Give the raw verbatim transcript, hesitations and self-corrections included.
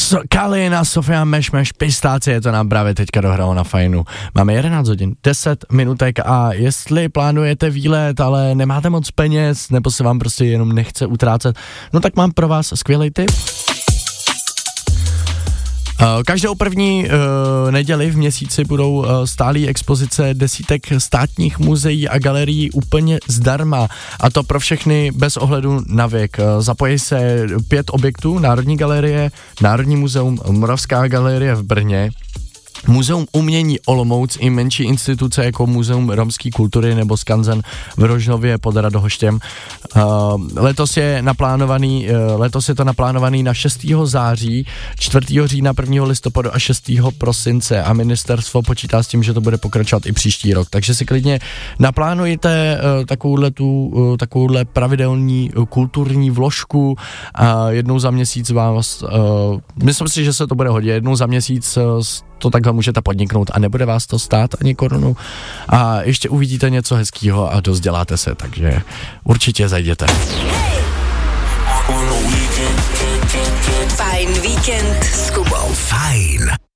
So, Kalina, Sofia Mešmeš, Pistácie, to nám právě teďka dohralo na Fajnu. Máme jedenáct hodin, deset minutek a jestli plánujete výlet, ale nemáte moc peněz, nebo se vám prostě jenom nechce utrácet, no tak mám pro vás skvělý tip. Každou první uh, neděli v měsíci budou uh, stálý expozice desítek státních muzeí a galerií úplně zdarma, a to pro všechny bez ohledu na věk. Uh, zapojí se pět objektů: Národní galerie, Národní muzeum, Moravská galerie v Brně, Muzeum umění Olomouc i menší instituce jako Muzeum romské kultury nebo Skanzen v Rožnově pod Radohoštěm. Uh, letos je naplánovaný, uh, letos je to naplánovaný na šestého září, čtvrtého října, prvního listopadu a šestého prosince a ministerstvo počítá s tím, že to bude pokračovat i příští rok. Takže si klidně naplánujte uh, takovouhle, tu, uh, takovouhle pravidelní uh, kulturní vložku a jednou za měsíc vás, uh, myslím si, že se to bude hodit, jednou za měsíc uh, to takhle můžete podniknout a nebude vás to stát ani korunu a ještě uvidíte něco hezkýho a dozděláte se, takže určitě zajděte. Fajn víkend s Kubou. Fajn.